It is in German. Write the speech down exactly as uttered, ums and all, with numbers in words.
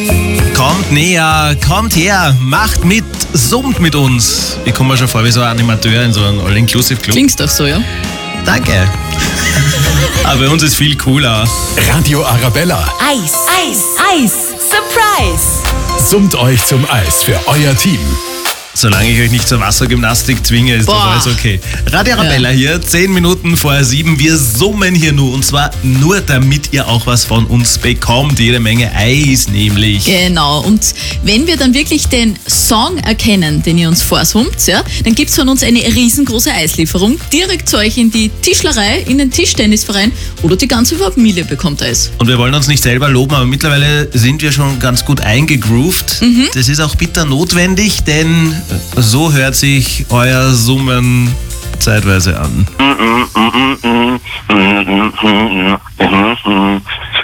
Kommt näher, kommt her, macht mit, summt mit uns. Ich komme mir schon vor wie so ein Animateur in so einem All-Inclusive-Club. Klingst doch so, ja? Danke. Aber bei uns ist viel cooler. Radio Arabella. Eis, Eis, Eis, Surprise! Summt euch zum Eis für euer Team. Solange ich euch nicht zur Wassergymnastik zwinge, ist Boah. das alles okay. Radio Arabella Ja. hier, zehn Minuten vor sieben. Wir summen hier nur und zwar nur, damit ihr auch was von uns bekommt. Jede Menge Eis nämlich. Genau, und wenn wir dann wirklich den Song erkennen, den ihr uns vorsummt, ja, dann gibt es von uns eine riesengroße Eislieferung direkt zu euch in die Tischlerei, in den Tischtennisverein oder die ganze Familie bekommt Eis. Und wir wollen uns nicht selber loben, aber mittlerweile sind wir schon ganz gut eingegroovt. Mhm. Das ist auch bitter notwendig, denn so hört sich euer Summen zeitweise an.